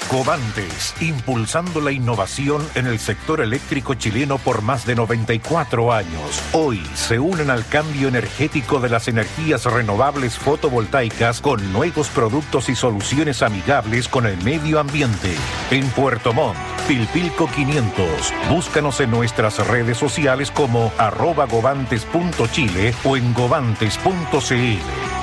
Covantes, impulsando la innovación en el sector eléctrico chileno por más de 94 años. Hoy se unen al cambio energético de las energías renovables fotovoltaicas con nuevos productos y soluciones amigables con el medio ambiente. En Puerto Montt, Pilpilco 500. Búscanos en nuestras redes sociales como @govantes.chile o en govantes.cl.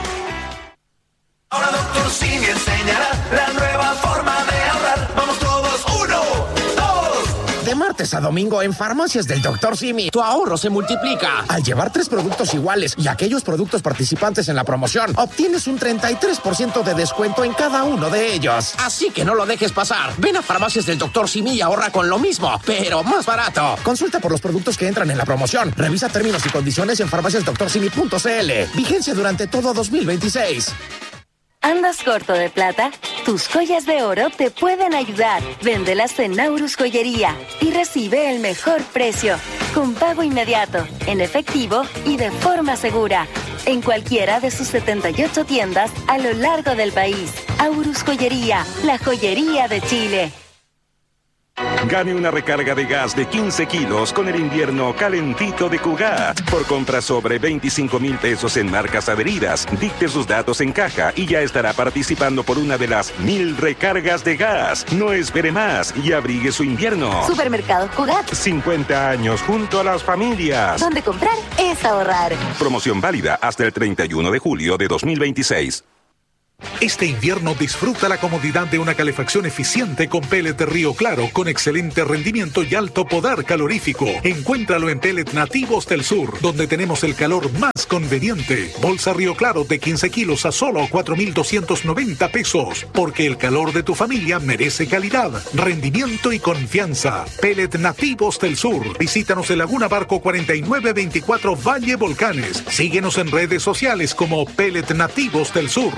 Ahora Dr. Simi enseñará la nueva forma de ahorrar. Vamos todos, 1, 2. De martes a domingo en Farmacias del Dr. Simi, tu ahorro se multiplica. Al llevar 3 productos iguales y aquellos productos participantes en la promoción, obtienes un 33% de descuento en cada uno de ellos. Así que no lo dejes pasar. Ven a Farmacias del Dr. Simi y ahorra con lo mismo, pero más barato. Consulta por los productos que entran en la promoción. Revisa términos y condiciones en farmaciasdoctorsimi.cl. Vigencia durante todo 2026. ¿Andas corto de plata? Tus joyas de oro te pueden ayudar. Véndelas en Naurus Joyería y recibe el mejor precio, con pago inmediato, en efectivo y de forma segura, en cualquiera de sus 78 tiendas a lo largo del país. Aurus Joyería, la joyería de Chile. Gane una recarga de gas de 15 kilos con el invierno calentito de Cugat. Por compras sobre 25,000 pesos en marcas adheridas, dicte sus datos en caja y ya estará participando por una de las 1000 recargas de gas. No espere más y abrigue su invierno. Supermercados Cugat. 50 años junto a las familias. Donde comprar es ahorrar. Promoción válida hasta el 31 de julio de 2026. Este invierno disfruta la comodidad de una calefacción eficiente con pellet de Río Claro con excelente rendimiento y alto poder calorífico. Encuéntralo en Pellet Nativos del Sur, donde tenemos el calor más conveniente. Bolsa Río Claro de 15 kilos a solo 4,290 pesos. Porque el calor de tu familia merece calidad, rendimiento y confianza. Pellet Nativos del Sur. Visítanos en Laguna Barco 4924 Valle Volcanes. Síguenos en redes sociales como Pellet Nativos del Sur.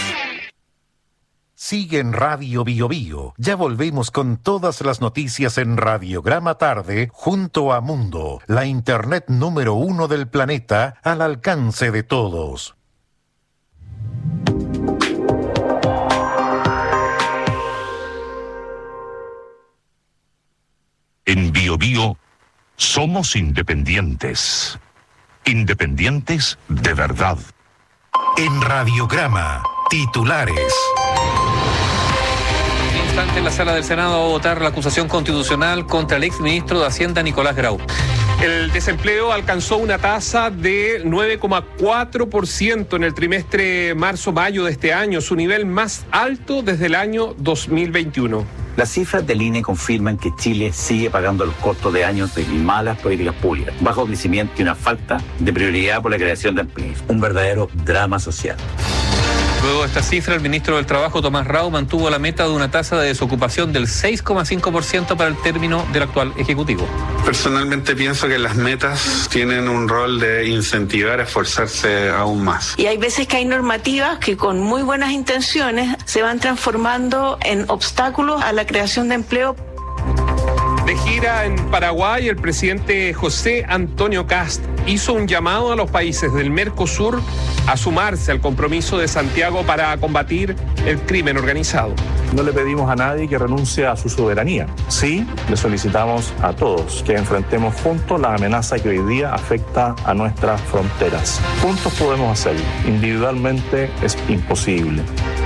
Sigue en Radio Bio Bio. Ya volvemos con todas las noticias en Radiograma Tarde junto a Mundo, la internet número 1 del planeta al alcance de todos. En Bio Bio somos independientes. Independientes de verdad. En Radiograma, titulares. En la sala del Senado va a votar la acusación constitucional contra el exministro de Hacienda Nicolás Grau. El desempleo alcanzó una tasa de 9,4% en el trimestre marzo-mayo de este año, su nivel más alto desde el año 2021. Las cifras del INE confirman que Chile sigue pagando los costos de años de malas políticas públicas, bajo crecimiento y una falta de prioridad por la creación de empleos. Un verdadero drama social. Luego de esta cifra, el ministro del Trabajo, Tomás Rau, mantuvo la meta de una tasa de desocupación del 6,5% para el término del actual Ejecutivo. Personalmente pienso que las metas tienen un rol de incentivar a esforzarse aún más. Y hay veces que hay normativas que con muy buenas intenciones se van transformando en obstáculos a la creación de empleo. De gira en Paraguay, el presidente José Antonio Kast hizo un llamado a los países del Mercosur a sumarse al compromiso de Santiago para combatir el crimen organizado. No le pedimos a nadie que renuncie a su soberanía. Sí, le solicitamos a todos que enfrentemos juntos la amenaza que hoy día afecta a nuestras fronteras. Juntos podemos hacerlo. Individualmente es imposible.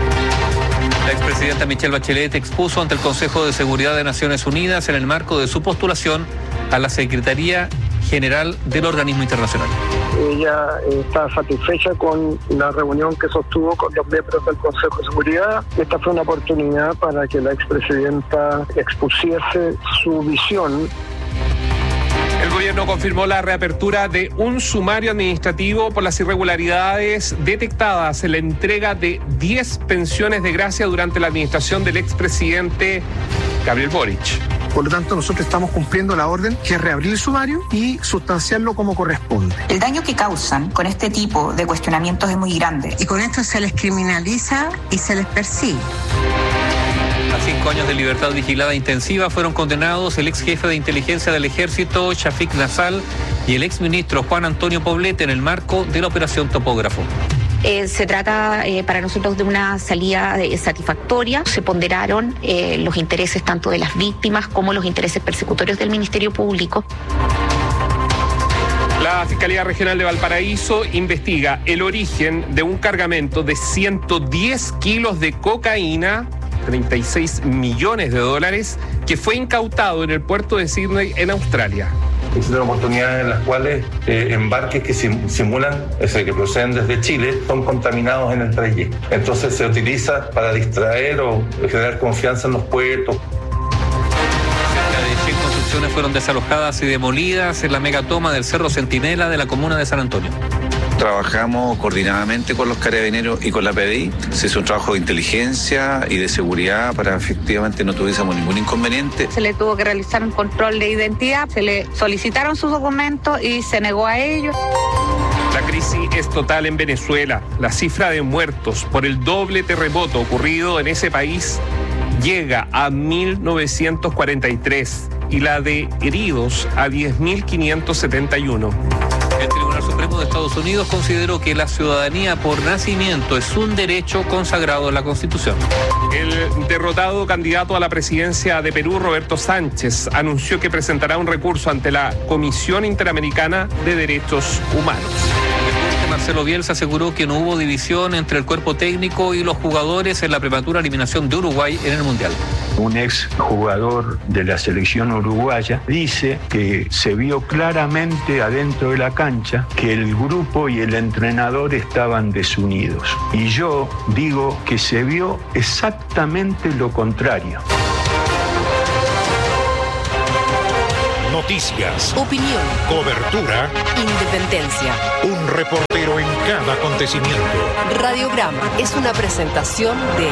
La expresidenta Michelle Bachelet expuso ante el Consejo de Seguridad de Naciones Unidas en el marco de su postulación a la Secretaría General del organismo internacional. Ella está satisfecha con la reunión que sostuvo con los miembros del Consejo de Seguridad. Esta fue una oportunidad para que la expresidenta expusiese su visión. El gobierno confirmó la reapertura de un sumario administrativo por las irregularidades detectadas en la entrega de 10 pensiones de gracia durante la administración del expresidente Gabriel Boric. Por lo tanto, nosotros estamos cumpliendo la orden, que es reabrir el sumario y sustanciarlo como corresponde. El daño que causan con este tipo de cuestionamientos es muy grande. Y con esto se les criminaliza y se les persigue. A 5 años de libertad vigilada intensiva fueron condenados el ex jefe de inteligencia del ejército, Shafiq Nassal, y el ex ministro Juan Antonio Poblete en el marco de la Operación Topógrafo. Se trata para nosotros de una salida satisfactoria. Se ponderaron los intereses tanto de las víctimas como los intereses persecutorios del Ministerio Público. La Fiscalía Regional de Valparaíso investiga el origen de un cargamento de 110 kilos de cocaína, 36 millones de dólares, que fue incautado en el puerto de Sydney, en Australia. Existen oportunidades en las cuales embarques que simulan, que proceden desde Chile, son contaminados en el trayecto. Entonces se utiliza para distraer o generar confianza en los puertos. Cerca de 100 construcciones fueron desalojadas y demolidas en la megatoma del Cerro Centinela de la comuna de San Antonio. Trabajamos coordinadamente con los carabineros y con la PDI. Se hizo un trabajo de inteligencia y de seguridad para efectivamente no tuviésemos ningún inconveniente. Se le tuvo que realizar un control de identidad, se le solicitaron sus documentos y se negó a ello. La crisis es total en Venezuela. La cifra de muertos por el doble terremoto ocurrido en ese país llega a 1.943 y la de heridos a 10.571. El Tribunal Supremo de Estados Unidos consideró que la ciudadanía por nacimiento es un derecho consagrado en la Constitución. El derrotado candidato a la presidencia de Perú, Roberto Sánchez, anunció que presentará un recurso ante la Comisión Interamericana de Derechos Humanos. Marcelo Bielsa aseguró que no hubo división entre el cuerpo técnico y los jugadores en la prematura eliminación de Uruguay en el Mundial. Un ex jugador de la selección uruguaya dice que se vio claramente adentro de la cancha que el grupo y el entrenador estaban desunidos. Y yo digo que se vio exactamente lo contrario. Noticias, opinión, cobertura, independencia. Un reportero en cada acontecimiento. Radiograma es una presentación de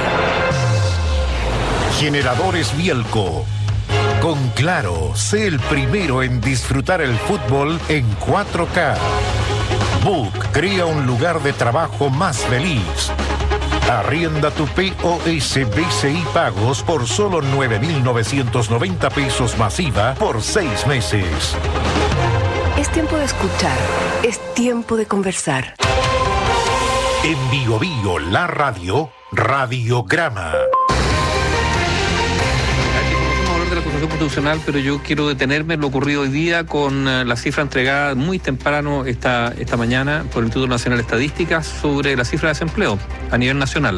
Generadores Bielco. Con Claro, sé el primero en disfrutar el fútbol en 4K. Book crea un lugar de trabajo más feliz. Arrienda tu POS BCI Pagos por solo 9.990 pesos masiva por 6 meses. Es tiempo de escuchar, es tiempo de conversar. En Bio Bio, la radio, Radiograma. De la acusación constitucional, pero yo quiero detenerme en lo ocurrido hoy día con la cifra entregada muy temprano esta mañana por el Instituto Nacional de Estadísticas sobre la cifra de desempleo a nivel nacional.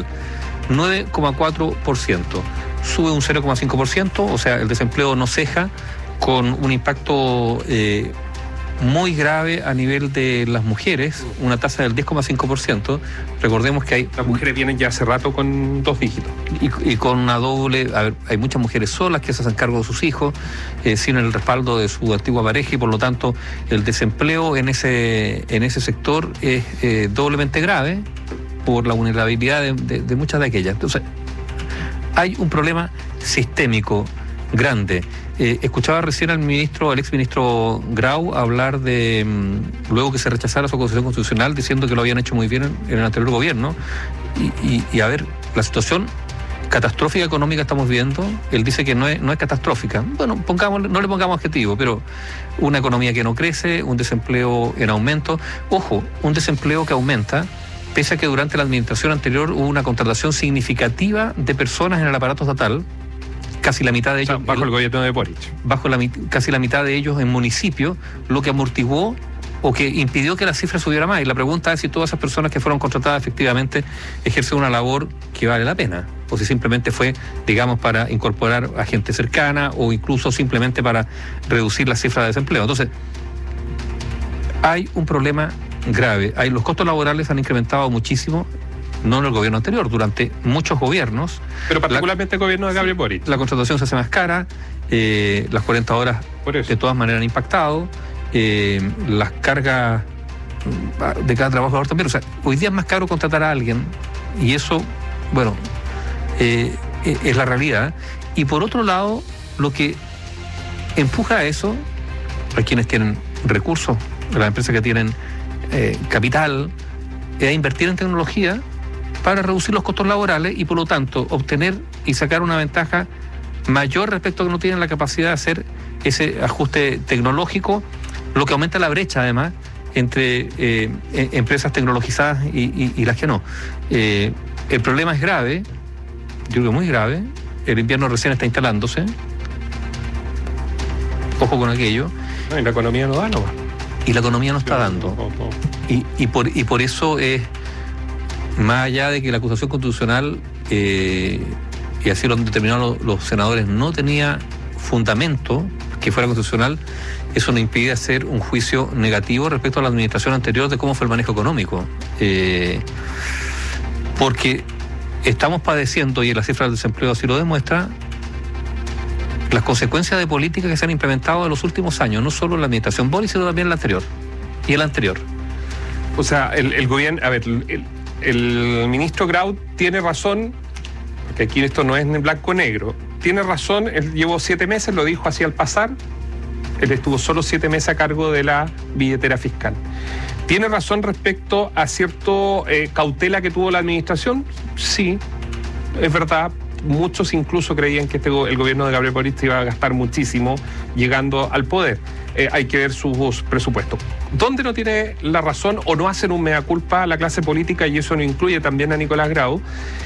9,4%. Sube un 0,5%, o sea, el desempleo no ceja, con un impacto muy grave a nivel de las mujeres, una tasa del 10,5%. Recordemos que las mujeres vienen ya hace rato con 2 dígitos. Y con una doble, hay muchas mujeres solas que se hacen cargo de sus hijos, sin el respaldo de su antigua pareja, y por lo tanto el desempleo en ese sector es doblemente grave por la vulnerabilidad de muchas de aquellas. Entonces, hay un problema sistémico grande. Escuchaba recién al exministro Grau hablar de, luego que se rechazara su acusación constitucional, diciendo que lo habían hecho muy bien en el anterior gobierno. Y a ver, la situación catastrófica económica estamos viendo, él dice que no es catastrófica. Bueno, no le pongamos adjetivo, pero una economía que no crece, un desempleo en aumento. Ojo, un desempleo que aumenta, pese a que durante la administración anterior hubo una contratación significativa de personas en el aparato estatal, casi la mitad de ellos bajo el gobierno de Boric. Casi la mitad de ellos en municipios, lo que amortiguó o que impidió que la cifra subiera más. Y la pregunta es si todas esas personas que fueron contratadas efectivamente ejercen una labor que vale la pena, o si simplemente fue, digamos, para incorporar a gente cercana o incluso simplemente para reducir la cifra de desempleo. Entonces, hay un problema grave. Los costos laborales han incrementado muchísimo. No en el gobierno anterior, durante muchos gobiernos. Pero particularmente el gobierno de Gabriel Boric. La contratación se hace más cara, las 40 horas de todas maneras han impactado, las cargas de cada trabajador también. O sea, hoy día es más caro contratar a alguien, y eso, bueno, es la realidad. Y por otro lado, lo que empuja a eso, a quienes tienen recursos, a las empresas que tienen capital, es a invertir en tecnología para reducir los costos laborales y por lo tanto obtener y sacar una ventaja mayor respecto a que no tienen la capacidad de hacer ese ajuste tecnológico, lo que aumenta la brecha además entre empresas tecnologizadas y las que no. El problema es grave, yo creo muy grave. El invierno recién está instalándose. Ojo con aquello. No, y la economía no da, ¿no? Y la economía no está dando. Y por eso es, más allá de que la acusación constitucional, y así lo han determinado los senadores, no tenía fundamento que fuera constitucional, eso no impide hacer un juicio negativo respecto a la administración anterior de cómo fue el manejo económico. Porque estamos padeciendo, y la cifra del desempleo así lo demuestra, las consecuencias de políticas que se han implementado en los últimos años, no solo en la administración Boric, sino también la anterior y el anterior. O sea, el gobierno, a ver, el ministro Grau tiene razón, porque aquí esto no es en blanco o negro, tiene razón, él llevó 7 meses, lo dijo así al pasar, él estuvo solo 7 meses a cargo de la billetera fiscal. ¿Tiene razón respecto a cierto cautela que tuvo la administración? Sí, es verdad. Muchos incluso creían que el gobierno de Gabriel Boric iba a gastar muchísimo llegando al poder. Hay que ver sus presupuestos. ¿Dónde no tiene la razón o no hacen un mea culpa a la clase política, y eso no incluye también a Nicolás Grau?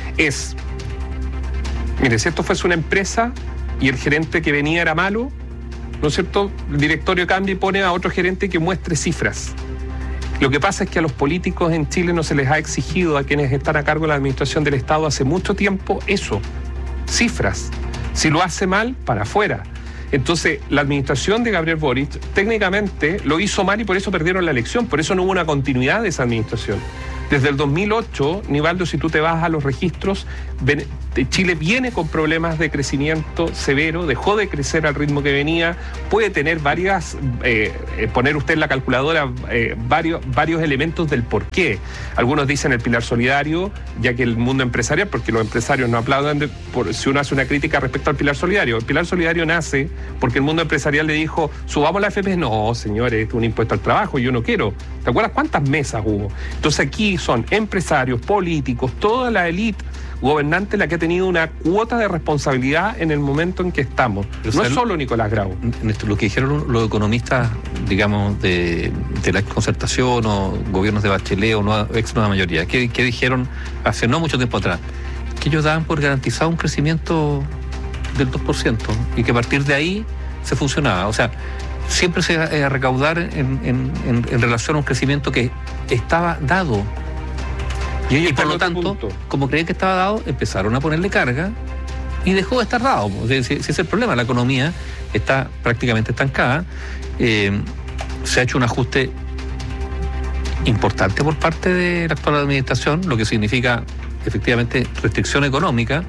Mire, si esto fuese una empresa y el gerente que venía era malo, ¿no es cierto? El directorio cambia y pone a otro gerente que muestre cifras. Lo que pasa es que a los políticos en Chile no se les ha exigido, a quienes están a cargo de la administración del Estado hace mucho tiempo, eso, cifras. Si lo hace mal, para afuera. Entonces, la administración de Gabriel Boric técnicamente lo hizo mal y por eso perdieron la elección, por eso no hubo una continuidad de esa administración. Desde el 2008, Nivaldo, si tú te vas a los registros, Chile viene con problemas de crecimiento severo, dejó de crecer al ritmo que venía, puede tener poner usted en la calculadora varios elementos del por qué. Algunos dicen el pilar solidario, ya que el mundo empresarial, porque los empresarios no aplaudan si uno hace una crítica respecto al pilar solidario. El pilar solidario nace porque el mundo empresarial le dijo, subamos la AFP. No, señores, es un impuesto al trabajo, yo no quiero. ¿Te acuerdas cuántas mesas hubo? Entonces aquí son empresarios, políticos, toda la élite gobernante la que ha tenido una cuota de responsabilidad en el momento en que estamos. No es solo Nicolás Grau. Lo que dijeron los economistas, digamos, de la concertación o gobiernos de Bachelet o ex nueva mayoría, que dijeron hace no mucho tiempo atrás, que ellos daban por garantizado un crecimiento del 2% y que a partir de ahí se funcionaba. O sea, siempre se va a recaudar en relación a un crecimiento que estaba dado. Y por lo tanto, como creían que estaba dado, empezaron a ponerle carga y dejó de estar dado. O sea, ese es el problema. La economía está prácticamente estancada. Se ha hecho un ajuste importante por parte de la actual administración, lo que significa efectivamente restricción económica.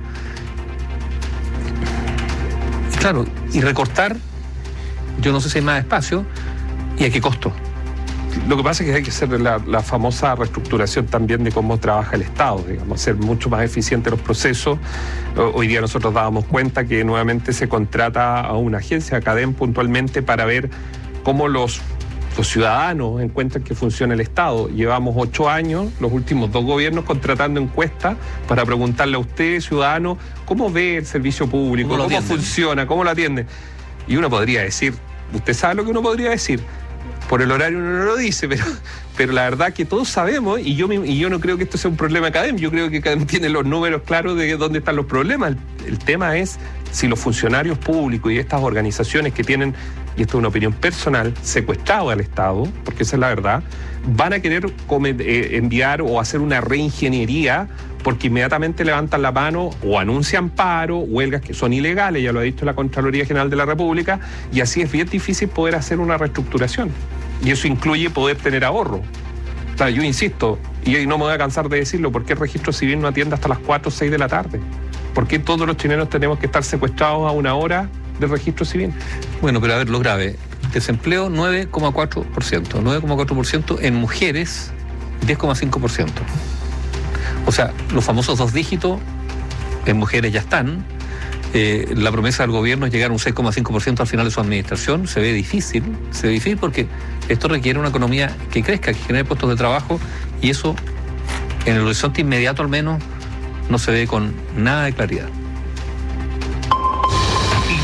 Y claro, y recortar, yo no sé si hay más espacio y a qué costo. Lo que pasa es que hay que hacer la famosa reestructuración también de cómo trabaja el Estado, digamos, hacer mucho más eficientes los procesos. Hoy día nosotros dábamos cuenta que nuevamente se contrata a una agencia, a CADEM puntualmente, para ver cómo los ciudadanos encuentran que funciona el Estado. Llevamos 8 años, los últimos 2 gobiernos, contratando encuestas para preguntarle a usted, ciudadano, ¿cómo ve el servicio público? ¿Cómo funciona? ¿Cómo lo atiende? Y uno podría decir, usted sabe lo que uno podría decir. Por el horario uno no lo dice, pero la verdad que todos sabemos, y yo no creo que esto sea un problema de CADEM, yo creo que CADEM tiene los números claros de dónde están los problemas. El tema es si los funcionarios públicos y estas organizaciones que tienen, y esto es una opinión personal, secuestrado al Estado, porque esa es la verdad, van a querer enviar o hacer una reingeniería porque inmediatamente levantan la mano o anuncian paro, huelgas que son ilegales, ya lo ha dicho la Contraloría General de la República, y así es bien difícil poder hacer una reestructuración. Y eso incluye poder tener ahorro. O sea, yo insisto, y no me voy a cansar de decirlo, ¿por qué el registro civil no atiende hasta las 4 o 6 de la tarde? ¿Por qué todos los chilenos tenemos que estar secuestrados a una hora del registro civil? Bueno, pero a ver, lo grave. Desempleo 9,4%. 9,4% en mujeres, 10,5%. O sea, los famosos 2 dígitos en mujeres ya están. La promesa del gobierno es llegar a un 6,5% al final de su administración. Se ve difícil porque esto requiere una economía que crezca, que genere puestos de trabajo, y eso en el horizonte inmediato al menos no se ve con nada de claridad.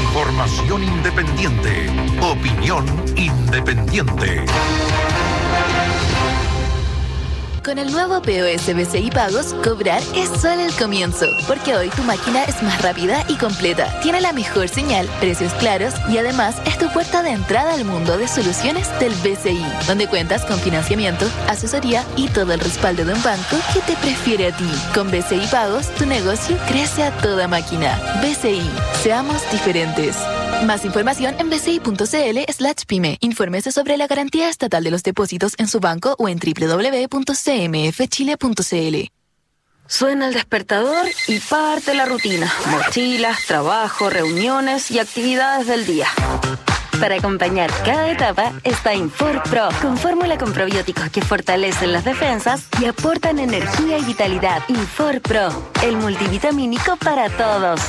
Información independiente, opinión independiente. Con el nuevo POS BCI Pagos, cobrar es solo el comienzo, porque hoy tu máquina es más rápida y completa, tiene la mejor señal, precios claros y además es tu puerta de entrada al mundo de soluciones del BCI, donde cuentas con financiamiento, asesoría y todo el respaldo de un banco que te prefiere a ti. Con BCI Pagos, tu negocio crece a toda máquina. BCI, seamos diferentes. Más información en bci.cl/pyme. Infórmese sobre la garantía estatal de los depósitos en su banco o en www.cmfchile.cl. Suena el despertador y parte la rutina. Mochilas, trabajo, reuniones y actividades del día. Para acompañar cada etapa está Infor Pro, con fórmula con probióticos que fortalecen las defensas y aportan energía y vitalidad. Infor Pro, el multivitamínico para todos.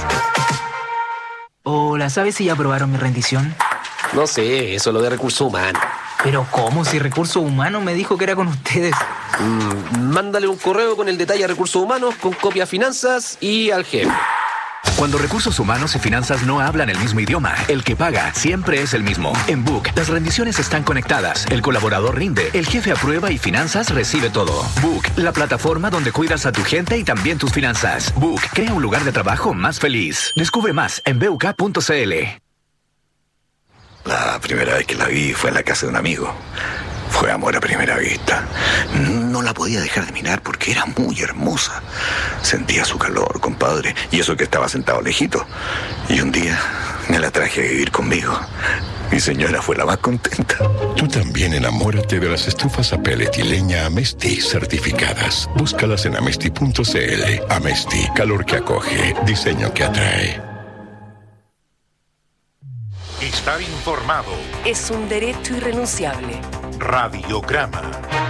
Hola, ¿sabes si ya aprobaron mi rendición? No sé, eso es lo de recursos humanos. ¿Pero cómo? Si recursos humanos me dijo que era con ustedes. Mándale un correo con el detalle a recursos humanos, con copia a finanzas y al jefe. Cuando recursos humanos y finanzas no hablan el mismo idioma, el que paga siempre es el mismo. En Book, las rendiciones están conectadas, el colaborador rinde, el jefe aprueba y finanzas recibe todo. Book, la plataforma donde cuidas a tu gente y también tus finanzas. Book, crea un lugar de trabajo más feliz. Descubre más en buk.cl. La primera vez que la vi fue en la casa de un amigo. Fue amor a primera vista. No la podía dejar de mirar porque era muy hermosa. Sentía su calor, compadre, y eso que estaba sentado lejito. Y un día me la traje a vivir conmigo. Mi señora fue la más contenta. Tú también enamórate de las estufas a pellet y leña Amesti certificadas. Búscalas en amesti.cl. Amesti, calor que acoge, diseño que atrae. Estar informado es un derecho irrenunciable. Radiograma.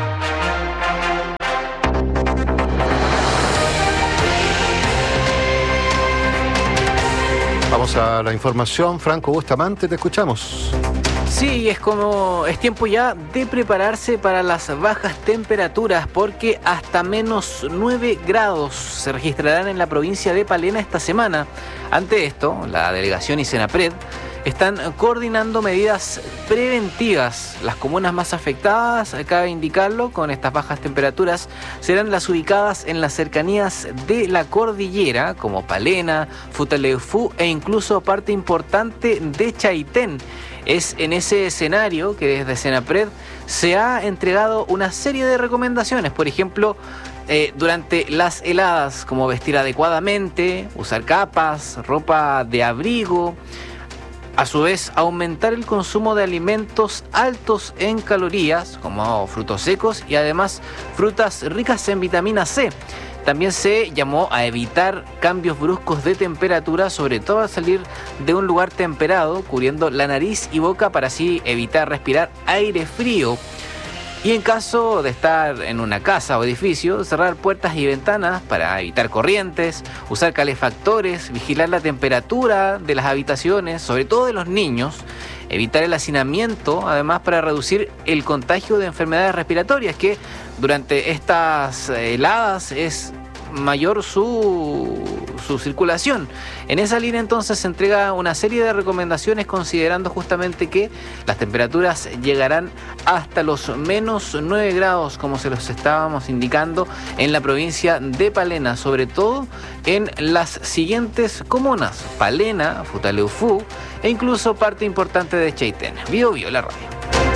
Vamos a la información. Franco Bustamante, te escuchamos. Sí, es tiempo ya de prepararse para las bajas temperaturas, porque hasta menos 9 grados se registrarán en la provincia de Palena esta semana. Ante esto, la delegación y Senapred están coordinando medidas preventivas. Las comunas más afectadas, cabe indicarlo, con estas bajas temperaturas serán las ubicadas en las cercanías de la cordillera, como Palena, Futaleufú e incluso parte importante de Chaitén. Es en ese escenario que desde Senapred se ha entregado una serie de recomendaciones. Por ejemplo, durante las heladas, como vestir adecuadamente, usar capas, ropa de abrigo. A su vez, aumentar el consumo de alimentos altos en calorías, como frutos secos y además frutas ricas en vitamina C. También se llamó a evitar cambios bruscos de temperatura, sobre todo al salir de un lugar temperado, cubriendo la nariz y boca para así evitar respirar aire frío. Y en caso de estar en una casa o edificio, cerrar puertas y ventanas para evitar corrientes, usar calefactores, vigilar la temperatura de las habitaciones, sobre todo de los niños, evitar el hacinamiento, además para reducir el contagio de enfermedades respiratorias, que durante estas heladas es mayor su circulación. En esa línea entonces se entrega una serie de recomendaciones, considerando justamente que las temperaturas llegarán hasta los menos 9 grados, como se los estábamos indicando, en la provincia de Palena, sobre todo en las siguientes comunas: Palena, Futaleufú e incluso parte importante de Chaitén. Bio Bio, la radio.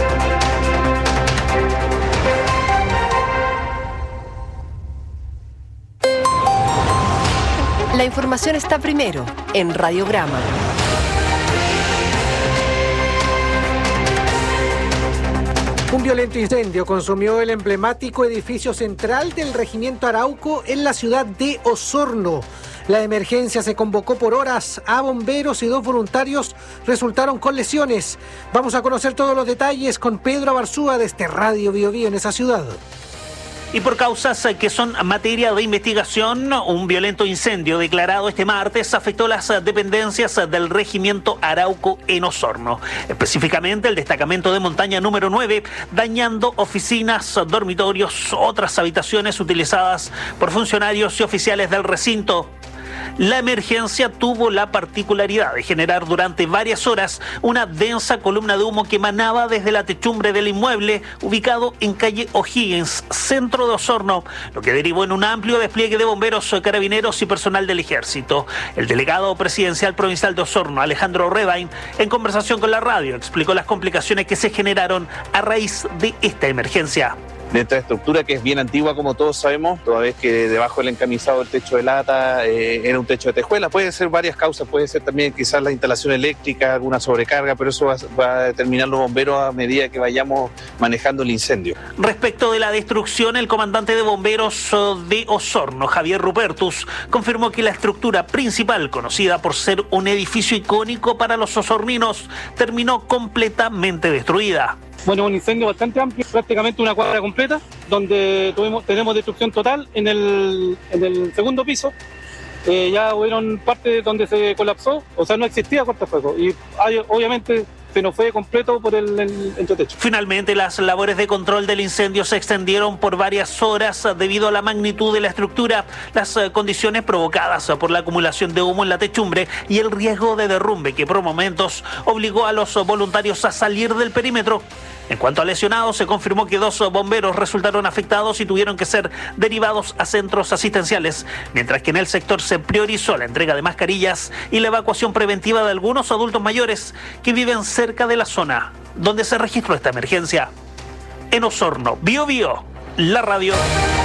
La información está primero en Radiograma. Un violento incendio consumió el emblemático edificio central del Regimiento Arauco en la ciudad de Osorno. La emergencia se convocó por horas a bomberos y 2 voluntarios resultaron con lesiones. Vamos a conocer todos los detalles con Pedro Abarzúa desde Radio Bio Bio en esa ciudad. Y por causas que son materia de investigación, un violento incendio declarado este martes afectó las dependencias del Regimiento Arauco en Osorno, específicamente el destacamento de montaña número 9, dañando oficinas, dormitorios, otras habitaciones utilizadas por funcionarios y oficiales del recinto. La emergencia tuvo la particularidad de generar durante varias horas una densa columna de humo que emanaba desde la techumbre del inmueble ubicado en calle O'Higgins, centro de Osorno, lo que derivó en un amplio despliegue de bomberos, carabineros y personal del ejército. El delegado presidencial provincial de Osorno, Alejandro Rebain, en conversación con la radio, explicó las complicaciones que se generaron a raíz de esta emergencia. De esta estructura que es bien antigua, como todos sabemos, toda vez que debajo del encamisado del techo de lata era un techo de tejuela. Puede ser varias causas, puede ser también quizás la instalación eléctrica, alguna sobrecarga, pero eso va a determinar los bomberos a medida que vayamos manejando el incendio. Respecto de la destrucción, el comandante de bomberos de Osorno, Javier Rupertus, confirmó que la estructura principal, conocida por ser un edificio icónico para los osorninos, terminó completamente destruida. Bueno, un incendio bastante amplio, prácticamente una cuadra completa, donde tenemos destrucción total en el segundo piso. Ya hubieron partes donde se colapsó, o sea, no existía cortafuegos. Y obviamente se nos fue completo por el entretecho. Finalmente, las labores de control del incendio se extendieron por varias horas debido a la magnitud de la estructura, las condiciones provocadas por la acumulación de humo en la techumbre y el riesgo de derrumbe que por momentos obligó a los voluntarios a salir del perímetro. En cuanto a lesionados, se confirmó que 2 bomberos resultaron afectados y tuvieron que ser derivados a centros asistenciales, mientras que en el sector se priorizó la entrega de mascarillas y la evacuación preventiva de algunos adultos mayores que viven cerca de la zona donde se registró esta emergencia. En Osorno, Bío Bío, la radio.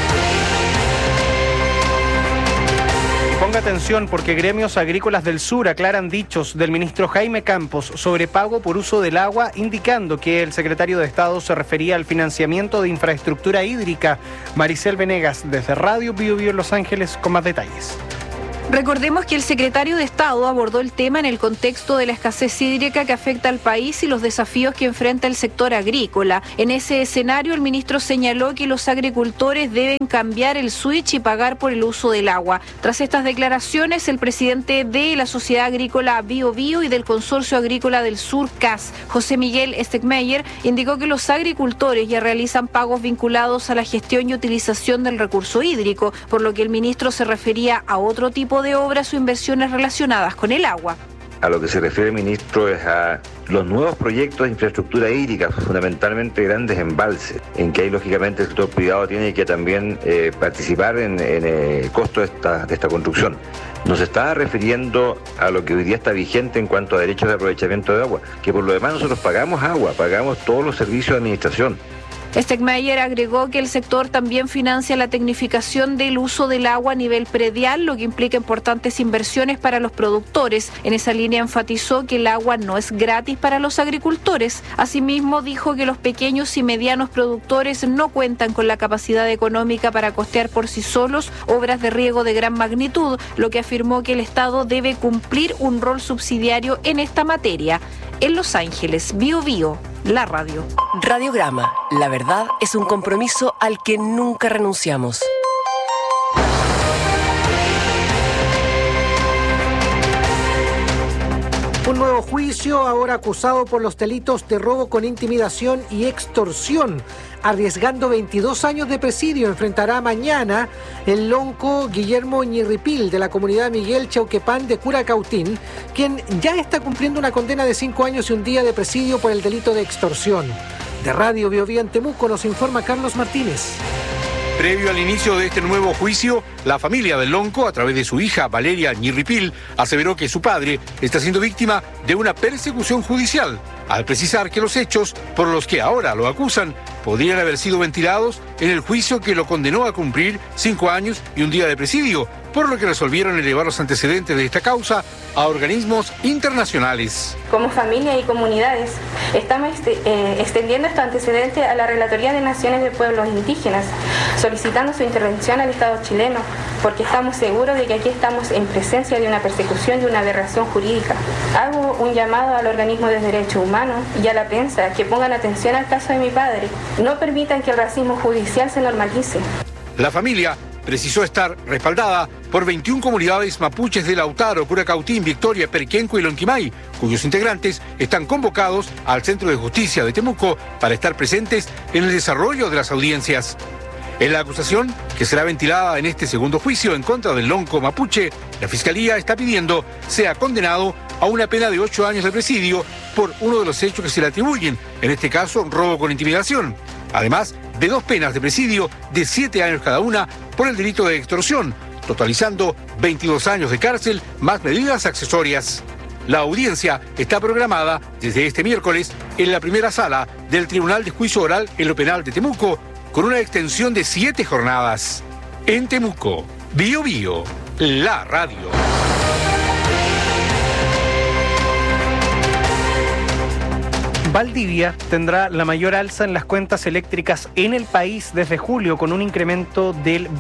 Ponga atención porque gremios agrícolas del sur aclaran dichos del ministro Jaime Campos sobre pago por uso del agua, indicando que el secretario de Estado se refería al financiamiento de infraestructura hídrica. Maricel Venegas, desde Radio Bío Bío en Los Ángeles, con más detalles. Recordemos que el secretario de Estado abordó el tema en el contexto de la escasez hídrica que afecta al país y los desafíos que enfrenta el sector agrícola. En ese escenario, el ministro señaló que los agricultores deben cambiar el switch y pagar por el uso del agua. Tras estas declaraciones, el presidente de la Sociedad Agrícola Bío Bío y del Consorcio Agrícola del Sur, CAS, José Miguel Stegmeyer, indicó que los agricultores ya realizan pagos vinculados a la gestión y utilización del recurso hídrico, por lo que el ministro se refería a otro tipo de obras o inversiones relacionadas con el agua. A lo que se refiere el ministro es a los nuevos proyectos de infraestructura hídrica, fundamentalmente grandes embalses, en que ahí lógicamente el sector privado tiene que también participar en el costo de esta construcción. Nos está refiriendo a lo que hoy día está vigente en cuanto a derechos de aprovechamiento de agua, que por lo demás nosotros pagamos agua, pagamos todos los servicios de administración. Stegmeyer agregó que el sector también financia la tecnificación del uso del agua a nivel predial, lo que implica importantes inversiones para los productores. En esa línea enfatizó que el agua no es gratis para los agricultores. Asimismo, dijo que los pequeños y medianos productores no cuentan con la capacidad económica para costear por sí solos obras de riego de gran magnitud, lo que afirmó que el Estado debe cumplir un rol subsidiario en esta materia. En Los Ángeles, Bío Bío, la radio. Radiograma. La verdad es un compromiso al que nunca renunciamos. Un nuevo juicio, ahora acusado por los delitos de robo con intimidación y extorsión. Arriesgando 22 años de presidio, enfrentará mañana el lonco Guillermo Ñirripil de la comunidad Miguel Chauquepán de Curacautín, quien ya está cumpliendo una condena de 5 años y un día de presidio por el delito de extorsión. De Radio Bío Bío en Temuco nos informa Carlos Martínez. Previo al inicio de este nuevo juicio, la familia del lonco, a través de su hija Valeria Ñirripil, aseveró que su padre está siendo víctima de una persecución judicial, al precisar que los hechos por los que ahora lo acusan podrían haber sido ventilados en el juicio que lo condenó a cumplir 5 años y un día de presidio, por lo que resolvieron elevar los antecedentes de esta causa a organismos internacionales. Como familia y comunidades, estamos extendiendo estos antecedentes a la Relatoría de Naciones de Pueblos Indígenas, solicitando su intervención al Estado chileno, porque estamos seguros de que aquí estamos en presencia de una persecución y una aberración jurídica. Hago un llamado al organismo de derechos humanos y a la prensa que pongan atención al caso de mi padre. No permitan que el racismo judicial se normalice. La familia precisó estar respaldada por 21 comunidades mapuches de Lautaro, Curacautín, Victoria, Perquenco y Lonquimay, cuyos integrantes están convocados al Centro de Justicia de Temuco para estar presentes en el desarrollo de las audiencias. En la acusación, que será ventilada en este segundo juicio en contra del lonco mapuche, La Fiscalía está pidiendo sea condenado a una pena de 8 años de presidio por uno de los hechos que se le atribuyen, en este caso robo con intimidación. Además de 2 penas de presidio de 7 años cada una por el delito de extorsión, totalizando 22 años de cárcel más medidas accesorias. La audiencia está programada desde este miércoles en la primera sala del Tribunal de Juicio Oral en lo Penal de Temuco, con una extensión de 7 jornadas. En Temuco, Bío Bío, la radio. Valdivia tendrá la mayor alza en las cuentas eléctricas en el país desde julio, con un incremento del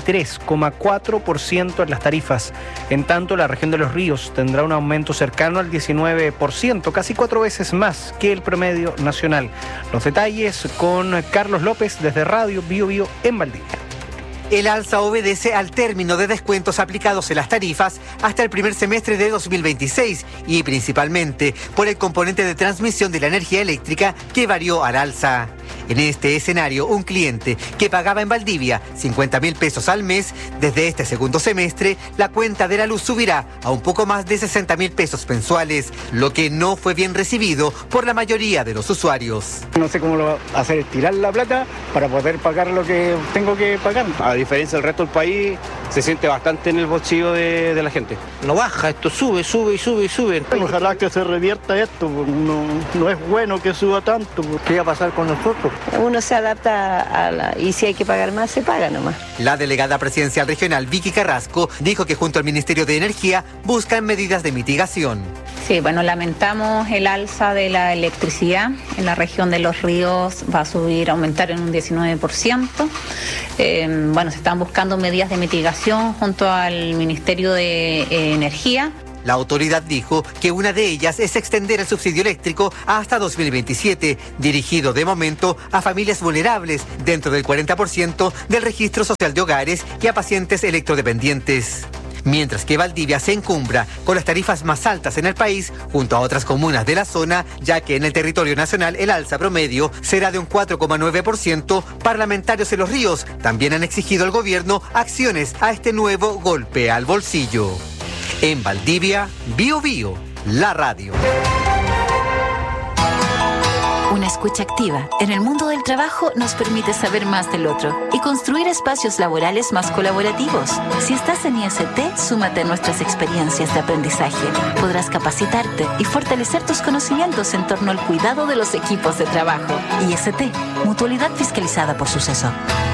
23,4% en las tarifas. En tanto, la región de Los Ríos tendrá un aumento cercano al 19%, casi 4 veces más que el promedio nacional. Los detalles con Carlos López desde Radio Bío Bío en Valdivia. El alza obedece al término de descuentos aplicados en las tarifas hasta el primer semestre de 2026 y principalmente por el componente de transmisión de la energía eléctrica que varió al alza. En este escenario, un cliente que pagaba en Valdivia 50.000 pesos al mes, desde este segundo semestre, la cuenta de la luz subirá a un poco más de 60.000 pesos mensuales, lo que no fue bien recibido por la mayoría de los usuarios. No sé cómo lo va a hacer, tirar la plata para poder pagar lo que tengo que pagar. A diferencia del resto del país, se siente bastante en el bolsillo de la gente. No baja, esto sube. Ojalá que se revierta esto, no es bueno que suba tanto. ¿Qué va a pasar con nosotros? Uno se adapta y si hay que pagar más, se paga nomás. La delegada presidencial regional, Vicky Carrasco, dijo que junto al Ministerio de Energía buscan medidas de mitigación. Sí, bueno, lamentamos el alza de la electricidad. En la región de Los Ríos va a aumentar en un 19%. Se están buscando medidas de mitigación junto al Ministerio de Energía. La autoridad dijo que una de ellas es extender el subsidio eléctrico hasta 2027, dirigido de momento a familias vulnerables dentro del 40% del registro social de hogares y a pacientes electrodependientes. Mientras que Valdivia se encumbra con las tarifas más altas en el país, junto a otras comunas de la zona, ya que en el territorio nacional el alza promedio será de un 4,9%, parlamentarios en Los Ríos también han exigido al gobierno acciones a este nuevo golpe al bolsillo. En Valdivia, Bío Bío, la radio. Una escucha activa en el mundo del trabajo nos permite saber más del otro y construir espacios laborales más colaborativos. Si estás en IST, súmate a nuestras experiencias de aprendizaje. Podrás capacitarte y fortalecer tus conocimientos en torno al cuidado de los equipos de trabajo. IST, Mutualidad Fiscalizada por Suceso.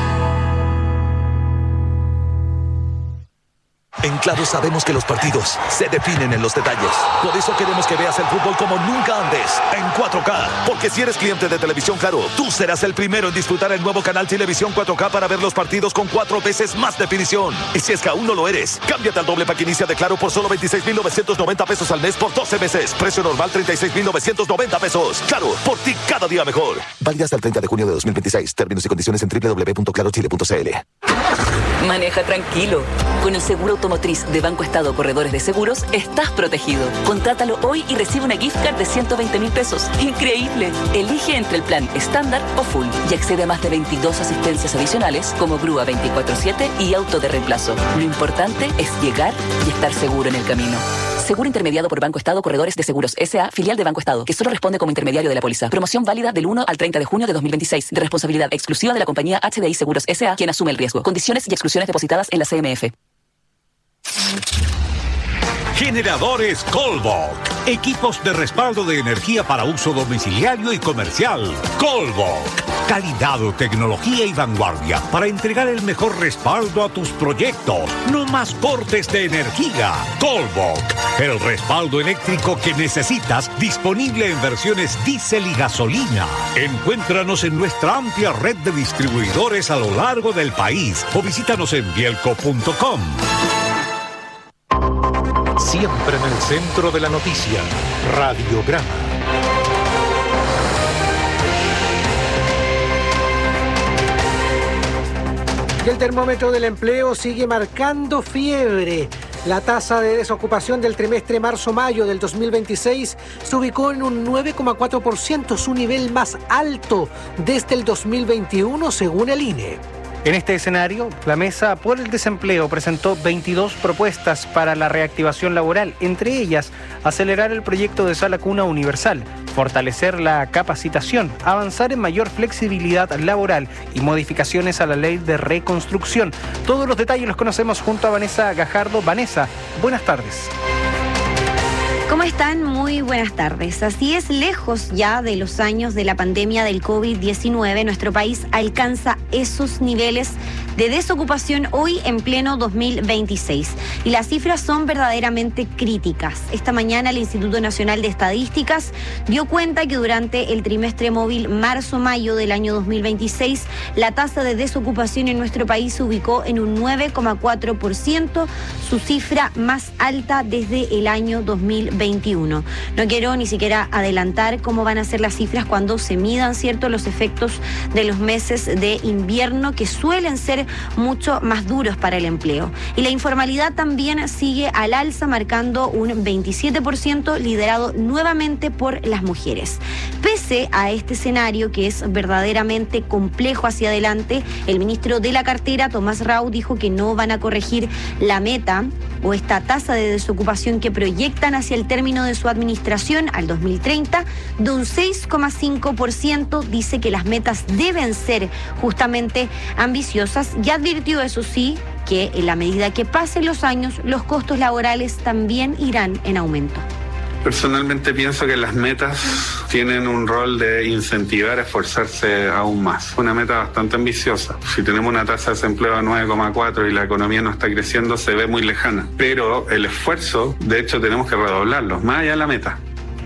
En Claro sabemos que los partidos se definen en los detalles. Por eso queremos que veas el fútbol como nunca antes, en 4K. Porque si eres cliente de Televisión Claro, tú serás el primero en disfrutar el nuevo canal Televisión 4K para ver los partidos con 4 veces más definición. Y si es que aún no lo eres, cámbiate al doble pack inicia de Claro por solo 26.990 pesos al mes por 12 meses. Precio normal 36.990 pesos. Claro, por ti cada día mejor. Válida hasta el 30 de junio de 2026. Términos y condiciones en www.clarochile.cl. Maneja tranquilo. Con el seguro automotriz de Banco Estado Corredores de Seguros, estás protegido. Contrátalo hoy y recibe una gift card de 120.000 pesos. ¡Increíble! Elige entre el plan estándar o full y accede a más de 22 asistencias adicionales como grúa 24/7 y auto de reemplazo. Lo importante es llegar y estar seguro en el camino. Seguro intermediado por Banco Estado Corredores de Seguros S.A., filial de Banco Estado, que solo responde como intermediario de la póliza. Promoción válida del 1 al 30 de junio de 2026. De responsabilidad exclusiva de la compañía HDI Seguros S.A., quien asume el riesgo. Condiciones y exclusiones depositadas en la CMF. Generadores Colbok. Equipos de respaldo de energía para uso domiciliario y comercial. Colbok. Calidad, tecnología y vanguardia para entregar el mejor respaldo a tus proyectos. No más cortes de energía. Colbok. El respaldo eléctrico que necesitas, disponible en versiones diésel y gasolina. Encuéntranos en nuestra amplia red de distribuidores a lo largo del país o visítanos en bielco.com. Siempre en el centro de la noticia, Radiograma. Y el termómetro del empleo sigue marcando fiebre. La tasa de desocupación del trimestre marzo-mayo del 2026 se ubicó en un 9,4%, su nivel más alto desde el 2021 según el INE. En este escenario, la Mesa por el Desempleo presentó 22 propuestas para la reactivación laboral, entre ellas acelerar el proyecto de sala cuna universal, fortalecer la capacitación, avanzar en mayor flexibilidad laboral y modificaciones a la ley de reconstrucción. Todos los detalles los conocemos junto a Vanessa Gajardo. Vanessa, buenas tardes. ¿Cómo están? Muy buenas tardes. Así es, lejos ya de los años de la pandemia del COVID-19, nuestro país alcanza esos niveles de desocupación hoy en pleno 2026. Y las cifras son verdaderamente críticas. Esta mañana el Instituto Nacional de Estadísticas dio cuenta que durante el trimestre móvil marzo-mayo del año 2026, la tasa de desocupación en nuestro país se ubicó en un 9,4%, su cifra más alta desde el año 2021. No quiero ni siquiera adelantar cómo van a ser las cifras cuando se midan, ¿cierto?, los efectos de los meses de invierno, que suelen ser mucho más duros para el empleo. Y la informalidad también sigue al alza, marcando un 27%, liderado nuevamente por las mujeres. Pese a este escenario, que es verdaderamente complejo hacia adelante, el ministro de la cartera, Tomás Rau, dijo que no van a corregir la meta o esta tasa de desocupación que proyectan hacia el término de su administración al 2030 de un 6,5%. Dice que las metas deben ser justamente ambiciosas y advirtió, eso sí, que en la medida que pasen los años, los costos laborales también irán en aumento. Personalmente pienso que las metas tienen un rol de incentivar a esforzarse aún más. Una meta bastante ambiciosa. Si tenemos una tasa de desempleo de 9,4 y la economía no está creciendo, se ve muy lejana. Pero el esfuerzo, de hecho, tenemos que redoblarlo, más allá de la meta.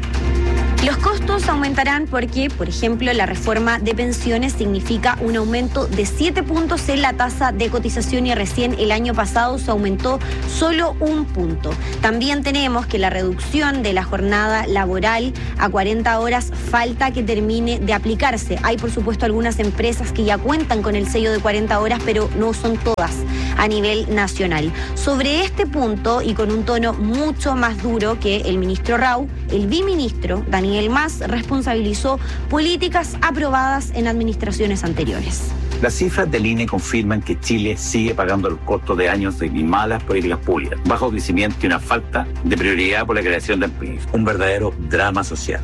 Los costos aumentarán porque, por ejemplo, la reforma de pensiones significa un aumento de 7 puntos en la tasa de cotización y recién el año pasado se aumentó solo 1 punto. También tenemos que la reducción de la jornada laboral a 40 horas falta que termine de aplicarse. Hay, por supuesto, algunas empresas que ya cuentan con el sello de 40 horas, pero no son todas a nivel nacional. Sobre este punto, y con un tono mucho más duro que el ministro Rau, el biministro Daniel Mas responsabilizó políticas aprobadas en administraciones anteriores. Las cifras del INE confirman que Chile sigue pagando el costo de años de malas políticas públicas, bajo crecimiento y una falta de prioridad por la creación de empleo. Un verdadero drama social.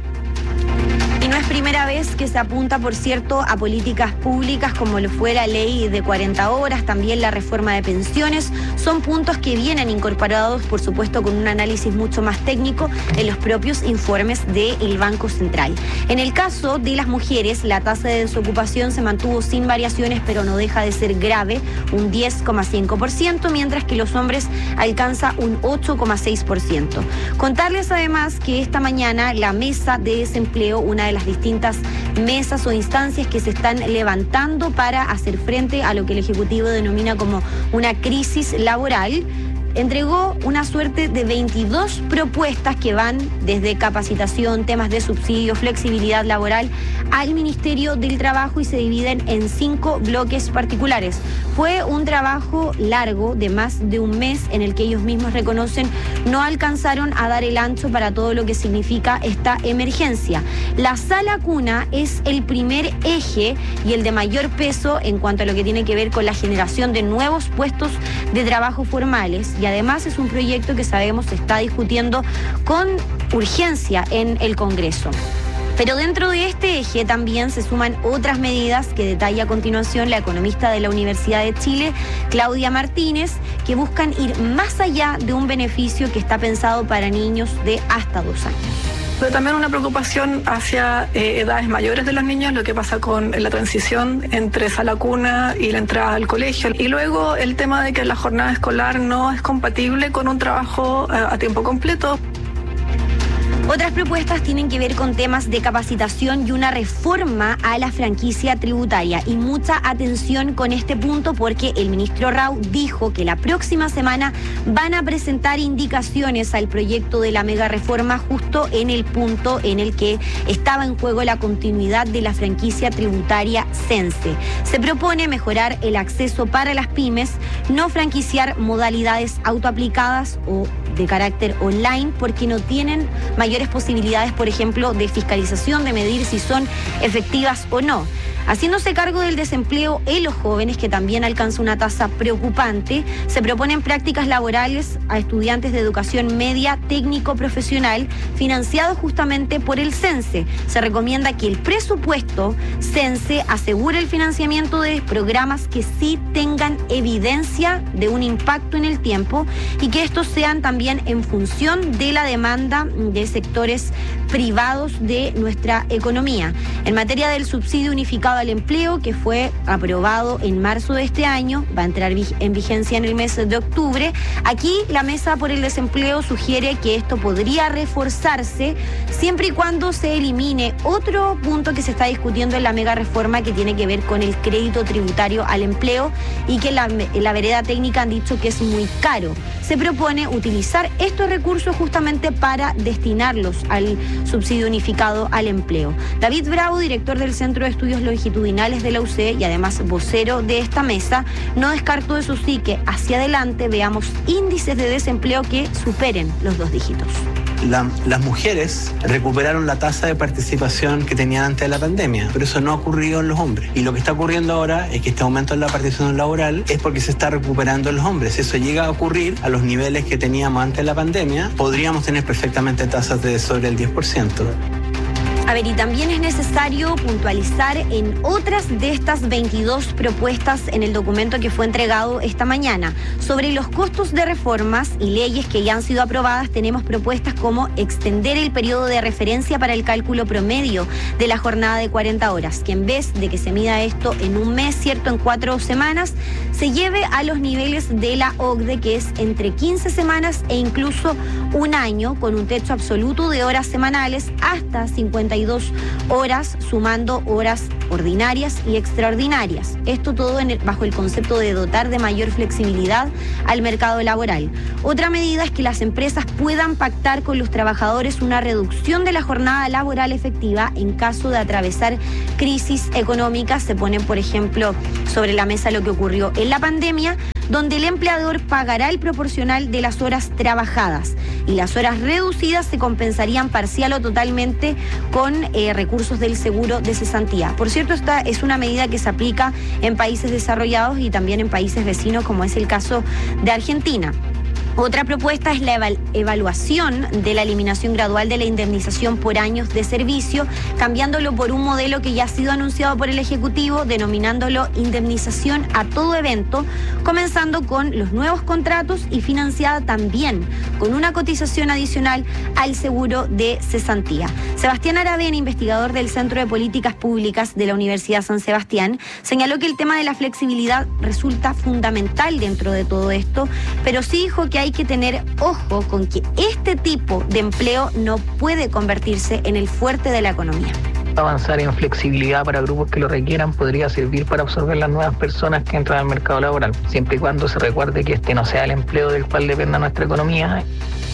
Y no es primera vez que se apunta, por cierto, a políticas públicas como lo fue la ley de 40 horas, también la reforma de pensiones. Son puntos que vienen incorporados, por supuesto, con un análisis mucho más técnico en los propios informes del Banco Central. En el caso de las mujeres, la tasa de desocupación se mantuvo sin variaciones, pero no deja de ser grave, un 10,5%, mientras que los hombres alcanza un 8,6%. Contarles además que esta mañana la Mesa de Desempleo, una de las distintas mesas o instancias que se están levantando para hacer frente a lo que el Ejecutivo denomina como una crisis laboral, entregó una suerte de 22 propuestas que van desde capacitación, temas de subsidio, flexibilidad laboral, al Ministerio del Trabajo, y se dividen en 5 bloques particulares. Fue un trabajo largo de más de un mes en el que ellos mismos reconocen no alcanzaron a dar el ancho para todo lo que significa esta emergencia. La sala cuna es el primer eje y el de mayor peso en cuanto a lo que tiene que ver con la generación de nuevos puestos de trabajo formales, y además es un proyecto que sabemos se está discutiendo con urgencia en el Congreso. Pero dentro de este eje también se suman otras medidas que detalla a continuación la economista de la Universidad de Chile, Claudia Martínez, que buscan ir más allá de un beneficio que está pensado para niños de hasta 2 años. Pero también una preocupación hacia edades mayores de los niños, lo que pasa con la transición entre sala cuna y la entrada al colegio. Y luego el tema de que la jornada escolar no es compatible con un trabajo a tiempo completo. Otras propuestas tienen que ver con temas de capacitación y una reforma a la franquicia tributaria. Y mucha atención con este punto porque el ministro Rau dijo que la próxima semana van a presentar indicaciones al proyecto de la mega reforma justo en el punto en el que estaba en juego la continuidad de la franquicia tributaria Sense. Se propone mejorar el acceso para las pymes, no franquiciar modalidades autoaplicadas o de carácter online porque no tienen mayores posibilidades, por ejemplo, de fiscalización, de medir si son efectivas o no. Haciéndose cargo del desempleo en los jóvenes, que también alcanza una tasa preocupante, se proponen prácticas laborales a estudiantes de educación media técnico-profesional financiados justamente por el CENSE. Se recomienda que el presupuesto CENSE asegure el financiamiento de programas que sí tengan evidencia de un impacto en el tiempo y que estos sean también en función de la demanda de sectores privados de nuestra economía. En materia del subsidio unificado al empleo, que fue aprobado en marzo de este año, va a entrar en vigencia en el mes de octubre. Aquí la Mesa por el Desempleo sugiere que esto podría reforzarse siempre y cuando se elimine otro punto que se está discutiendo en la mega reforma, que tiene que ver con el crédito tributario al empleo y que la vereda técnica han dicho que es muy caro. Se propone utilizar estos recursos justamente para destinarlos al subsidio unificado al empleo. David Bravo, director del Centro de Estudios Longitudinales de la UC y además vocero de esta mesa, no descartó eso sí que hacia adelante veamos índices de desempleo que superen los 2 dígitos. Las mujeres recuperaron la tasa de participación que tenían antes de la pandemia, pero eso no ha ocurrido en los hombres. Y lo que está ocurriendo ahora es que este aumento en la participación laboral es porque se está recuperando en los hombres. Si eso llega a ocurrir a los niveles que teníamos antes de la pandemia, podríamos tener perfectamente tasas de sobre el 10%. A ver, y también es necesario puntualizar en otras de estas 22 propuestas en el documento que fue entregado esta mañana. Sobre los costos de reformas y leyes que ya han sido aprobadas, tenemos propuestas como extender el periodo de referencia para el cálculo promedio de la jornada de 40 horas, que en vez de que se mida esto en un mes, ¿cierto?, en 4 semanas, se lleve a los niveles de la OCDE, que es entre 15 semanas e incluso un año, con un techo absoluto de horas semanales hasta 52 horas, sumando horas ordinarias y extraordinarias. Esto todo bajo el concepto de dotar de mayor flexibilidad al mercado laboral. Otra medida es que las empresas puedan pactar con los trabajadores una reducción de la jornada laboral efectiva en caso de atravesar crisis económicas. Se pone, por ejemplo, sobre la mesa lo que ocurrió en la pandemia, donde el empleador pagará el proporcional de las horas trabajadas y las horas reducidas se compensarían parcial o totalmente con recursos del seguro de cesantía. Por cierto, esta es una medida que se aplica en países desarrollados y también en países vecinos, como es el caso de Argentina. Otra propuesta es la evaluación de la eliminación gradual de la indemnización por años de servicio, cambiándolo por un modelo que ya ha sido anunciado por el Ejecutivo, denominándolo indemnización a todo evento, comenzando con los nuevos contratos y financiada también con una cotización adicional al seguro de cesantía. Sebastián Aravena, investigador del Centro de Políticas Públicas de la Universidad San Sebastián, señaló que el tema de la flexibilidad resulta fundamental dentro de todo esto, pero sí dijo que hay que tener ojo con que este tipo de empleo no puede convertirse en el fuerte de la economía. Avanzar en flexibilidad para grupos que lo requieran podría servir para absorber las nuevas personas que entran al mercado laboral, siempre y cuando se recuerde que este no sea el empleo del cual dependa nuestra economía.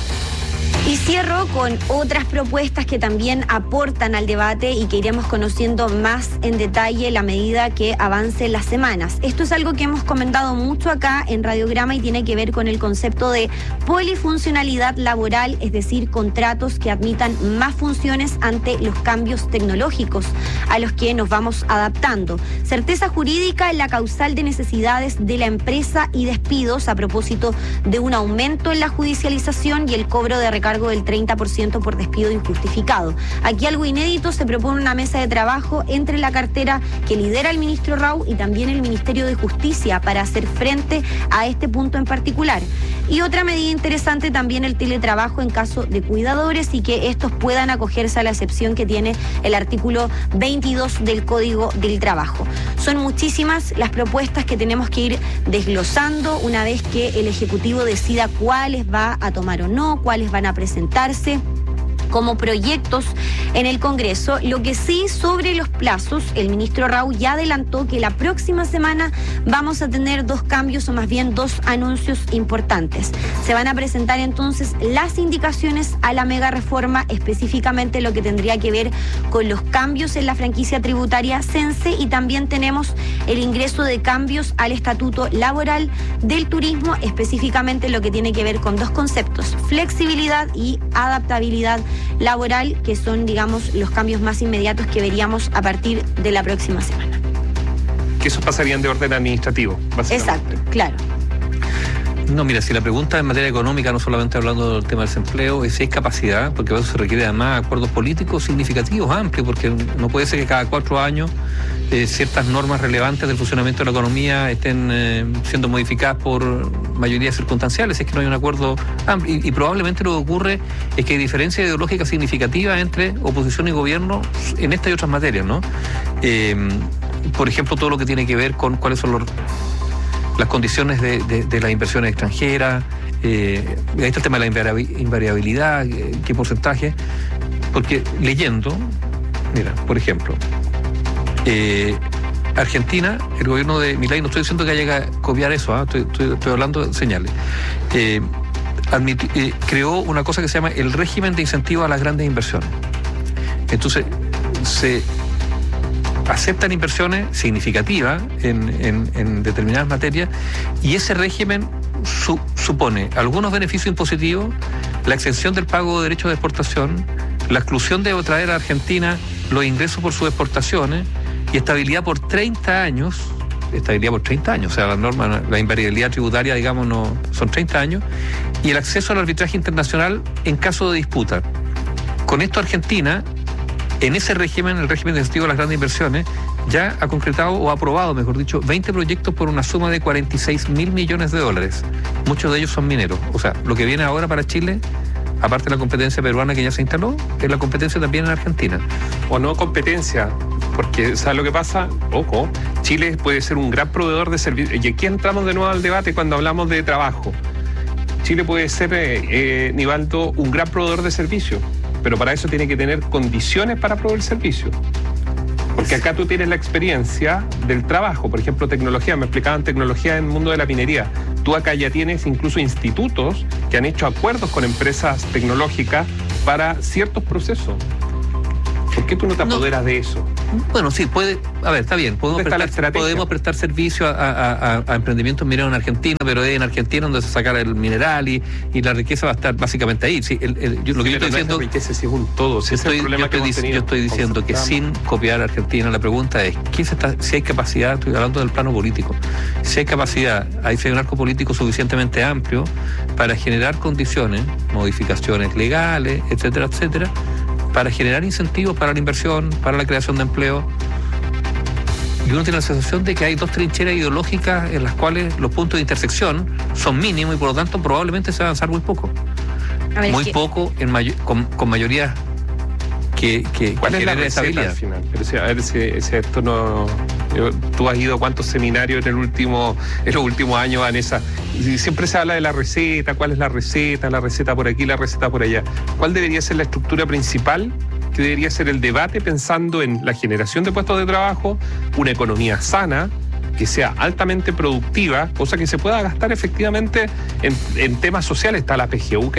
Y cierro con otras propuestas que también aportan al debate y que iremos conociendo más en detalle a medida que avancen las semanas. Esto es algo que hemos comentado mucho acá en Radiograma y tiene que ver con el concepto de polifuncionalidad laboral, es decir, contratos que admitan más funciones ante los cambios tecnológicos a los que nos vamos adaptando. Certeza jurídica en la causal de necesidades de la empresa y despidos a propósito de un aumento en la judicialización y el cobro de recargo del 30% por despido injustificado. Aquí algo inédito, se propone una mesa de trabajo entre la cartera que lidera el ministro Rau y también el Ministerio de Justicia para hacer frente a este punto en particular. Y otra medida interesante también el teletrabajo en caso de cuidadores y que estos puedan acogerse a la excepción que tiene el artículo 22 del Código del Trabajo. Son muchísimas las propuestas que tenemos que ir desglosando una vez que el Ejecutivo decida cuáles va a tomar o no, cuáles van a presentarse como proyectos en el Congreso. Lo que sí, sobre los plazos, el ministro Rau ya adelantó que la próxima semana vamos a tener 2 cambios o más bien 2 anuncios importantes. Se van a presentar entonces las indicaciones a la mega reforma, específicamente lo que tendría que ver con los cambios en la franquicia tributaria CENSE, y también tenemos el ingreso de cambios al estatuto laboral del turismo, específicamente lo que tiene que ver con 2 conceptos: flexibilidad y adaptabilidad laboral, que son, digamos, los cambios más inmediatos que veríamos a partir de la próxima semana. que esos pasarían de orden administrativo, básicamente. Exacto, claro. No, mira, si la pregunta en materia económica, no solamente hablando del tema del desempleo, es si hay capacidad, porque eso se requiere además acuerdos políticos significativos, amplios, porque no puede ser que cada 4 años ciertas normas relevantes del funcionamiento de la economía estén siendo modificadas por mayorías circunstanciales, es que no hay un acuerdo amplio. Y probablemente lo que ocurre es que hay diferencias ideológicas significativas entre oposición y gobierno en esta y otras materias, ¿no? Por ejemplo, todo lo que tiene que ver con cuáles son las condiciones de las inversiones extranjeras, ahí está el tema de la invariabilidad, qué porcentaje, porque leyendo, mira, por ejemplo, Argentina, el gobierno de Milei, no estoy diciendo que haya que copiar eso, estoy hablando de señales, creó una cosa que se llama el régimen de incentivo a las grandes inversiones. Entonces, se aceptan inversiones significativas en determinadas materias y ese régimen supone algunos beneficios impositivos, la exención del pago de derechos de exportación, la exclusión de traer a Argentina los ingresos por sus exportaciones y estabilidad por 30 años, o sea, la norma, la invariabilidad tributaria, digamos, no son 30 años, y el acceso al arbitraje internacional en caso de disputa. Con esto Argentina, en ese régimen, el régimen de incentivo a las grandes inversiones, ya ha concretado o ha aprobado, mejor dicho, 20 proyectos por una suma de 46.000 millones de dólares. Muchos de ellos son mineros. O sea, lo que viene ahora para Chile, aparte de la competencia peruana que ya se instaló, es la competencia también en Argentina. O no competencia, porque ¿sabes lo que pasa? Ojo, Chile puede ser un gran proveedor de servicios. Y aquí entramos de nuevo al debate cuando hablamos de trabajo. Chile puede ser, Nivaldo, un gran proveedor de servicios, pero para eso tiene que tener condiciones para proveer el servicio. Porque acá tú tienes la experiencia del trabajo, por ejemplo, tecnología, me explicaban tecnología en el mundo de la minería. Tú acá ya tienes incluso institutos que han hecho acuerdos con empresas tecnológicas para ciertos procesos. ¿Por qué tú no te apoderas de eso? Bueno, sí, está bien, podemos prestar servicio a emprendimientos mineros en Argentina, pero es en Argentina donde se saca el mineral y la riqueza va a estar básicamente ahí. Sí, lo que yo estoy diciendo, riqueza sí es un todo. Yo estoy diciendo que sin copiar a Argentina, la pregunta es si hay capacidad, estoy hablando del plano político, si hay capacidad, hay un arco político suficientemente amplio para generar condiciones, modificaciones legales, etcétera, etcétera, para generar incentivos para la inversión, para la creación de empleo. Y uno tiene la sensación de que hay 2 trincheras ideológicas en las cuales los puntos de intersección son mínimos y por lo tanto probablemente se va a avanzar muy poco. Poco con mayorías que ¿cuál es la receta al final? Pero a ver si esto no... Tú has ido a cuántos seminarios en los últimos años, Vanessa. Siempre se habla de la receta, cuál es la receta por aquí, la receta por allá. ¿Cuál debería ser la estructura principal? Que debería ser el debate pensando en la generación de puestos de trabajo, una economía sana, que sea altamente productiva, cosa que se pueda gastar efectivamente en temas sociales. Está la PGU,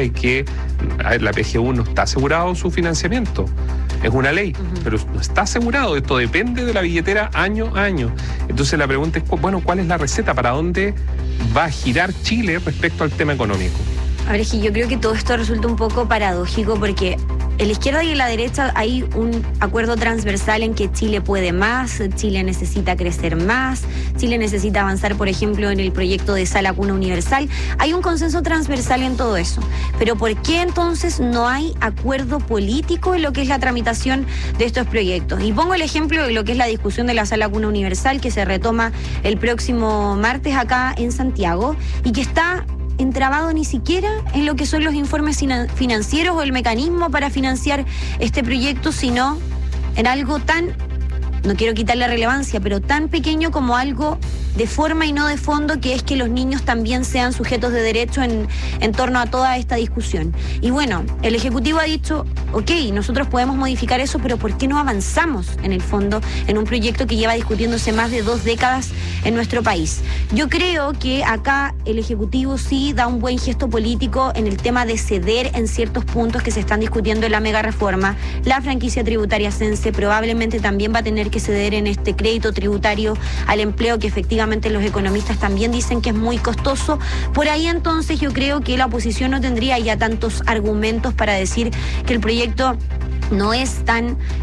la PGU no está asegurado su financiamiento. Es una ley, pero no está asegurado. Esto depende de la billetera año a año. Entonces la pregunta es, bueno, ¿cuál es la receta? ¿Para dónde va a girar Chile respecto al tema económico? A ver, yo creo que todo esto resulta un poco paradójico porque en la izquierda y en la derecha hay un acuerdo transversal en que Chile puede más, Chile necesita crecer más, Chile necesita avanzar, por ejemplo, en el proyecto de Sala Cuna Universal. Hay un consenso transversal en todo eso. Pero ¿por qué entonces no hay acuerdo político en lo que es la tramitación de estos proyectos? Y pongo el ejemplo de lo que es la discusión de la Sala Cuna Universal que se retoma el próximo martes acá en Santiago y que está entrabado ni siquiera en lo que son los informes financieros o el mecanismo para financiar este proyecto, sino en algo tan, no quiero quitarle relevancia, pero tan pequeño como algo de forma y no de fondo, que es que los niños también sean sujetos de derecho en torno a toda esta discusión. Y bueno, el Ejecutivo ha dicho, ok, nosotros podemos modificar eso, pero ¿por qué no avanzamos en el fondo en un proyecto que lleva discutiéndose más de 2 décadas en nuestro país? Yo creo que acá el Ejecutivo sí da un buen gesto político en el tema de ceder en ciertos puntos que se están discutiendo en la mega reforma. La franquicia tributaria CENSE probablemente también va a tener que ceder en este crédito tributario al empleo, que efectivamente los economistas también dicen que es muy costoso. Por ahí entonces yo creo que la oposición no tendría ya tantos argumentos para decir que el proyecto no es tan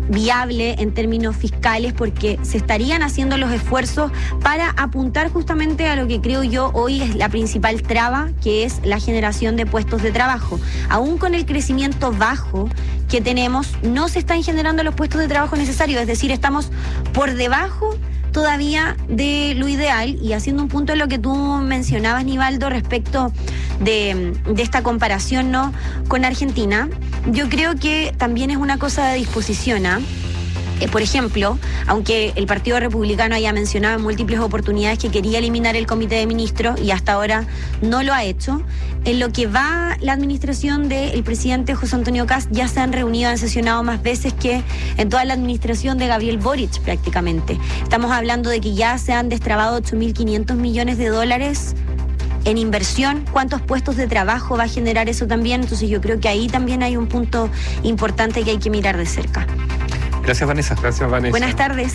viable en términos fiscales, porque se estarían haciendo los esfuerzos para apuntar justamente a lo que creo yo hoy es la principal traba, que es la generación de puestos de trabajo. Aún con el crecimiento bajo que tenemos, no se están generando los puestos de trabajo necesarios, es decir, estamos por debajo todavía de lo ideal. Y haciendo un punto en lo que tú mencionabas, Nivaldo, respecto de esta comparación, ¿no?, con Argentina, yo creo que también es una cosa de disposición, ¿ah? Por ejemplo, aunque el Partido Republicano haya mencionado en múltiples oportunidades que quería eliminar el Comité de Ministros y hasta ahora no lo ha hecho, en lo que va la administración del presidente José Antonio Kast ya se han reunido, han sesionado más veces que en toda la administración de Gabriel Boric prácticamente. Estamos hablando de que ya se han destrabado 8.500 millones de dólares en inversión. ¿Cuántos puestos de trabajo va a generar eso también? Entonces yo creo que ahí también hay un punto importante que hay que mirar de cerca. Gracias, Vanessa. Gracias, Vanessa. Buenas tardes.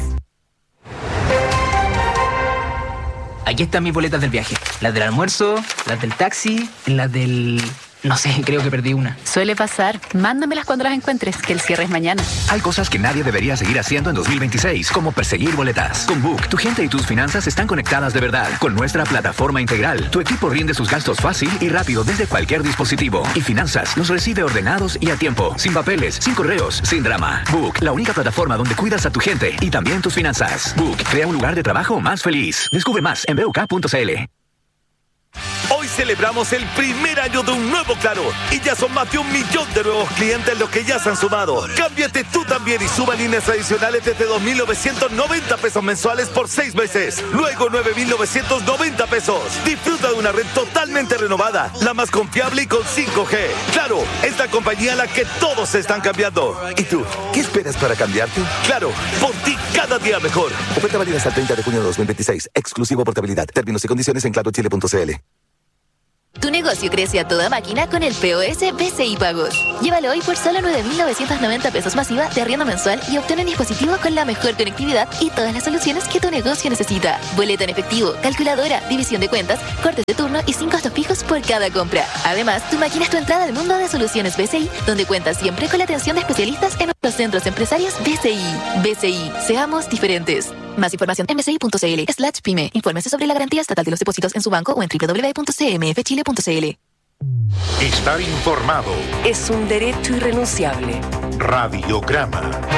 Aquí están mis boletas del viaje. Las del almuerzo, las del taxi, las del... No sé, creo que perdí una. Suele pasar. Mándamelas cuando las encuentres, que el cierre es mañana. Hay cosas que nadie debería seguir haciendo en 2026, como perseguir boletas. Con Book, tu gente y tus finanzas están conectadas de verdad. Con nuestra plataforma integral, tu equipo rinde sus gastos fácil y rápido desde cualquier dispositivo. Y finanzas los recibe ordenados y a tiempo, sin papeles, sin correos, sin drama. Book, la única plataforma donde cuidas a tu gente y también tus finanzas. Book, crea un lugar de trabajo más feliz. Descubre más en BUK.cl. Hoy celebramos el primer año de un nuevo Claro y ya son más de 1 millón de nuevos clientes los que ya se han sumado. Cámbiate tú también y suma líneas adicionales desde 2.990 pesos mensuales por 6 meses. Luego 9.990 pesos. Disfruta de una red totalmente renovada, la más confiable y con 5G. Claro, es la compañía a la que todos se están cambiando. ¿Y tú? ¿Qué esperas para cambiarte? Claro, por ti cada día mejor. Oferta válida hasta el 30 de junio de 2026. Exclusivo portabilidad. Términos y condiciones en clarochile.cl. Tu negocio crece a toda máquina con el POS BCI Pagos. Llévalo hoy por solo 9.990 pesos masiva de arriendo mensual y obtén un dispositivo con la mejor conectividad y todas las soluciones que tu negocio necesita. Boleta en efectivo, calculadora, división de cuentas, cortes de turno y 5 costos fijos por cada compra. Además, tu máquina es tu entrada al mundo de soluciones BCI, donde cuentas siempre con la atención de especialistas en nuestros centros empresarios BCI. BCI, seamos diferentes. Más información en bci.cl/pyme. Infórmese sobre la garantía estatal de los depósitos en su banco o en www.cmfchile.cl. Estar informado es un derecho irrenunciable. Radiograma.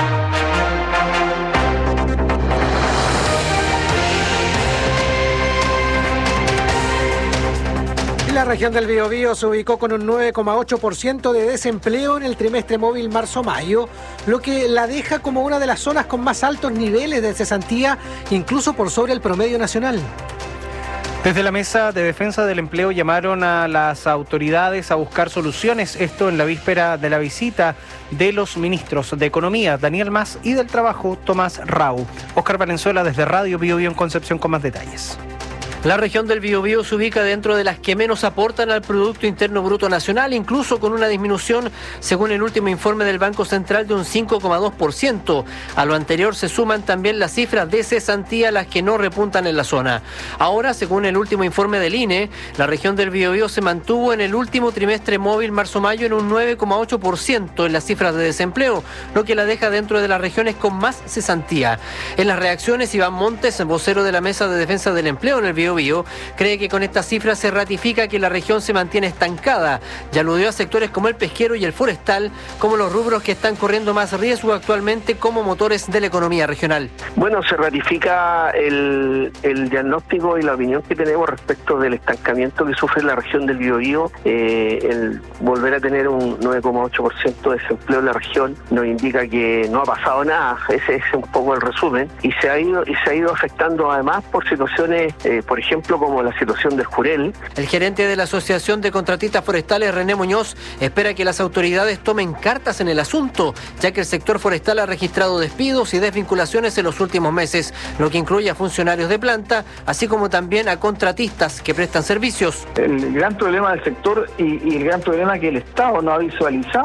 La región del Biobío se ubicó con un 9,8% de desempleo en el trimestre móvil marzo-mayo, lo que la deja como una de las zonas con más altos niveles de cesantía, incluso por sobre el promedio nacional. Desde la Mesa de Defensa del Empleo llamaron a las autoridades a buscar soluciones, esto en la víspera de la visita de los ministros de Economía, Daniel Mas, y del Trabajo, Tomás Rau. Óscar Valenzuela desde Radio Biobío en Concepción con más detalles. La región del Biobío se ubica dentro de las que menos aportan al Producto Interno Bruto Nacional, incluso con una disminución, según el último informe del Banco Central, de un 5,2%. A lo anterior se suman también las cifras de cesantía, las que no repuntan en la zona. Ahora, según el último informe del INE, la región del Biobío se mantuvo en el último trimestre móvil marzo-mayo en un 9,8% en las cifras de desempleo, lo que la deja dentro de las regiones con más cesantía. En las reacciones, Iván Montes, vocero de la Mesa de Defensa del Empleo en el Biobío, cree que con estas cifras se ratifica que la región se mantiene estancada y aludió a sectores como el pesquero y el forestal como los rubros que están corriendo más riesgo actualmente como motores de la economía regional. Bueno, se ratifica el diagnóstico y la opinión que tenemos respecto del estancamiento que sufre la región del Biobío. El volver a tener un 9,8% de desempleo en la región nos indica que no ha pasado nada. Ese es un poco el resumen, y se ha ido afectando además por situaciones, por ejemplo, como la situación del Jurel. El gerente de la Asociación de Contratistas Forestales, René Muñoz, espera que las autoridades tomen cartas en el asunto, ya que el sector forestal ha registrado despidos y desvinculaciones en los últimos meses, lo que incluye a funcionarios de planta, así como también a contratistas que prestan servicios. El gran problema del sector y el gran problema que el Estado no ha visualizado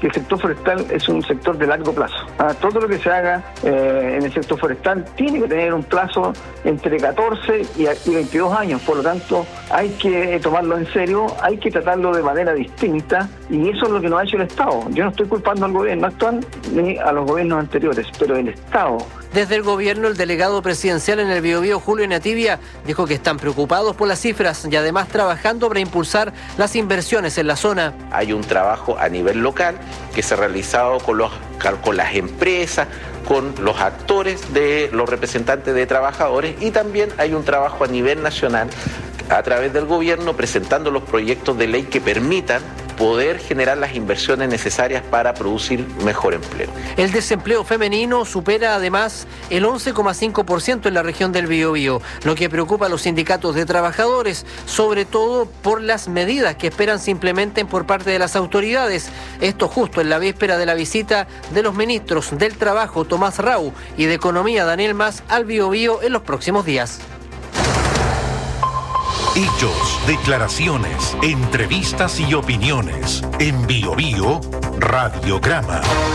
que el sector forestal es un sector de largo plazo. Todo lo que se haga en el sector forestal tiene que tener un plazo entre 14 y 22 años, por lo tanto hay que tomarlo en serio, hay que tratarlo de manera distinta y eso es lo que no ha hecho el Estado. Yo no estoy culpando al gobierno actual ni a los gobiernos anteriores, pero el Estado. Desde el gobierno, el delegado presidencial en el Biobío, Julio Nativia, dijo que están preocupados por las cifras y además trabajando para impulsar las inversiones en la zona. Hay un trabajo a nivel local que se ha realizado con las empresas, con los actores, de los representantes de trabajadores y también hay un trabajo a nivel nacional a través del gobierno presentando los proyectos de ley que permitan poder generar las inversiones necesarias para producir mejor empleo. El desempleo femenino supera además el 11,5% en la región del Biobío, lo que preocupa a los sindicatos de trabajadores, sobre todo por las medidas que esperan se implementen por parte de las autoridades. Esto justo en la víspera de la visita de los ministros del Trabajo, Tomás Rau, y de Economía, Daniel Mas, al Biobío en los próximos días. Hechos, declaraciones, entrevistas y opiniones. En Biobío, Radiograma.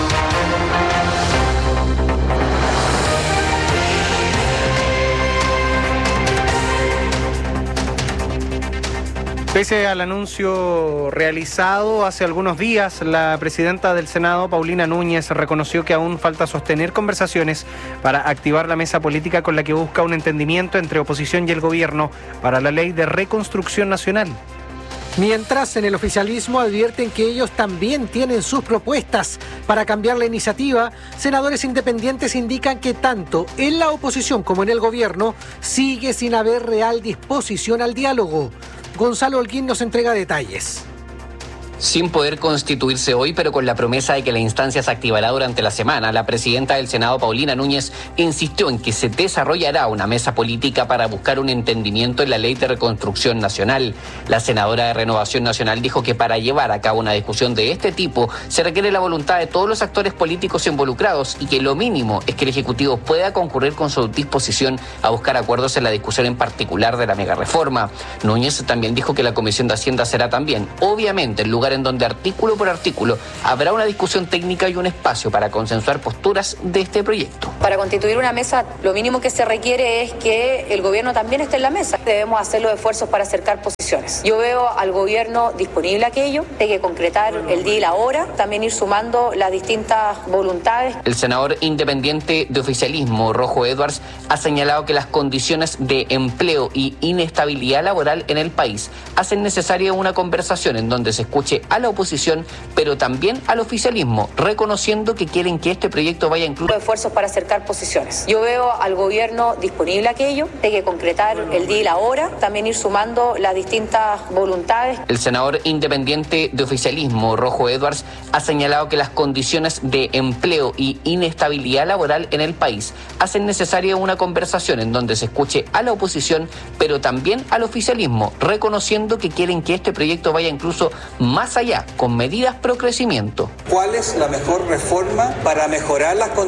Pese al anuncio realizado hace algunos días, la presidenta del Senado, Paulina Núñez, reconoció que aún falta sostener conversaciones para activar la mesa política con la que busca un entendimiento entre oposición y el gobierno para la ley de reconstrucción nacional. Mientras, en el oficialismo advierten que ellos también tienen sus propuestas para cambiar la iniciativa, senadores independientes indican que tanto en la oposición como en el gobierno sigue sin haber real disposición al diálogo. Gonzalo Holguín nos entrega detalles. Sin poder constituirse hoy, pero con la promesa de que la instancia se activará durante la semana, la presidenta del Senado, Paulina Núñez, insistió en que se desarrollará una mesa política para buscar un entendimiento en la Ley de Reconstrucción Nacional. La senadora de Renovación Nacional dijo que para llevar a cabo una discusión de este tipo se requiere la voluntad de todos los actores políticos involucrados y que lo mínimo es que el Ejecutivo pueda concurrir con su disposición a buscar acuerdos en la discusión en particular de la megareforma. Núñez también dijo que la Comisión de Hacienda será también, obviamente, el lugar en donde artículo por artículo habrá una discusión técnica y un espacio para consensuar posturas de este proyecto. Para constituir una mesa, lo mínimo que se requiere es que el gobierno también esté en la mesa. Debemos hacer los esfuerzos para acercar posiciones. Yo veo al gobierno disponible a aquello, hay que concretar el día y la hora, también ir sumando las distintas voluntades. El senador independiente de oficialismo, Rojo Edwards, ha señalado que las condiciones de empleo y inestabilidad laboral en el país hacen necesaria una conversación en donde se escuche a la oposición, pero también al oficialismo, reconociendo que quieren que este proyecto vaya incluso esfuerzos para acercar posiciones. Yo veo al gobierno disponible a aquello, hay que concretar el día y la hora, también ir sumando las distintas voluntades. El senador independiente de oficialismo, Rojo Edwards, ha señalado que las condiciones de empleo y inestabilidad laboral en el país hacen necesaria una conversación en donde se escuche a la oposición, pero también al oficialismo, reconociendo que quieren que este proyecto vaya incluso más allá, con medidas pro crecimiento. ¿Cuál es la mejor reforma para mejorar las condiciones